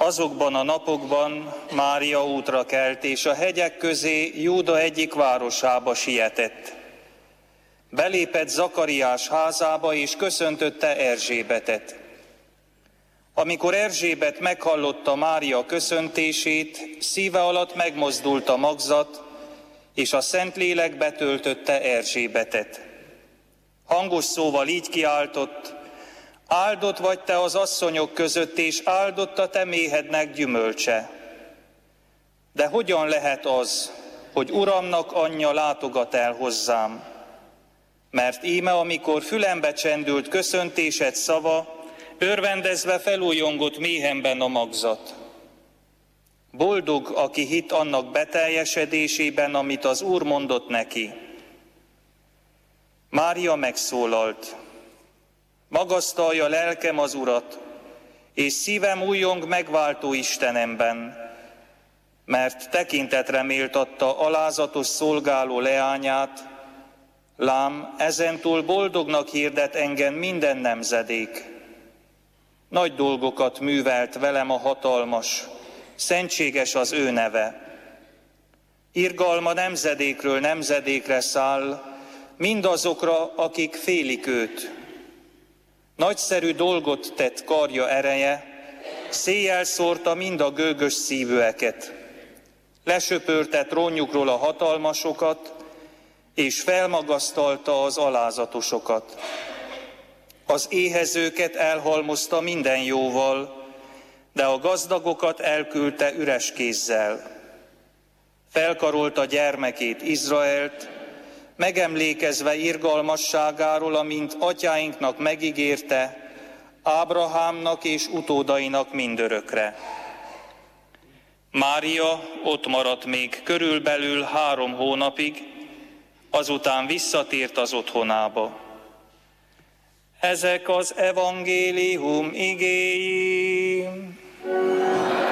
Azokban a napokban Mária útra kelt, és a hegyek közé Júda egyik városába sietett. Belépett Zakariás házába, és köszöntötte Erzsébetet. Amikor Erzsébet meghallotta Mária köszöntését, szíve alatt megmozdult a magzat, és a Szentlélek betöltötte Erzsébetet. Hangos szóval így kiáltott: áldott vagy te az asszonyok között, és áldott a te méhednek gyümölcse. De hogyan lehet az, hogy Uramnak anyja látogat el hozzám? Mert íme, amikor fülembe csendült köszöntésed szava, örvendezve felújongott méhemben a magzat. Boldog, aki hitt annak beteljesedésében, amit az Úr mondott neki. Mária megszólalt: magasztalja lelkem az Urat, és szívem újjong megváltó Istenemben, mert tekintetre méltatta alázatos szolgáló leányát, lám, ezentúl boldognak hirdet engem minden nemzedék. Nagy dolgokat művelt velem a hatalmas, szentséges az ő neve. Irgalma nemzedékről nemzedékre száll, mindazokra, akik félik őt. Nagyszerű dolgot tett karja ereje, széjjel szórta mind a gőgös szívűeket. Lesöpörte trónjukról a hatalmasokat, és felmagasztalta az alázatosokat. Az éhezőket elhalmozta minden jóval, de a gazdagokat elküldte üres kézzel. Felkarolta gyermekét, Izraelt, megemlékezve irgalmasságáról, amint atyáinknak megígérte, Ábrahámnak és utódainak mindörökre. Mária ott maradt még körülbelül 3 hónapig, azután visszatért az otthonába. Ezek az evangélium igéi.